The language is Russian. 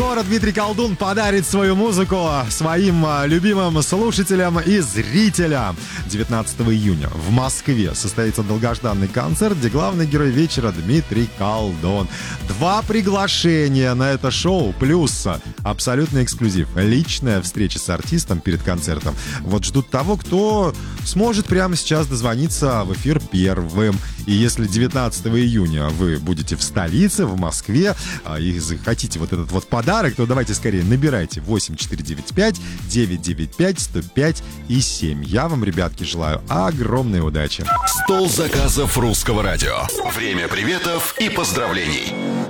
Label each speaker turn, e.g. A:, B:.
A: скоро Дмитрий Колдун подарит свою музыку своим любимым слушателям и зрителям. 19 июня в Москве состоится долгожданный концерт, где главный герой вечера Дмитрий Колдун. 2 приглашения на это шоу, плюс абсолютный эксклюзив. Личная встреча с артистом перед концертом. Вот ждут того, кто сможет прямо сейчас дозвониться в эфир первым. И если 19 июня вы будете в столице, в Москве, и захотите вот этот вот подарок, то давайте скорее набирайте 8495-995-105 и 7. Я вам, ребятки, желаю огромной удачи.
B: Стол заказов Русского радио. Время приветов и поздравлений.